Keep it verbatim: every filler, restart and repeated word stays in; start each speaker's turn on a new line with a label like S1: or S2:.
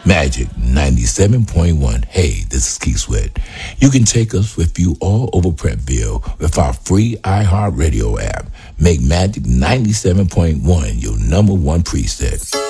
S1: Magic ninety-seven point one. Hey, this is Keith Sweat. You can take us with you all over Prentville with our free iHeartRadio app. Make Magic ninety-seven point one your number one preset.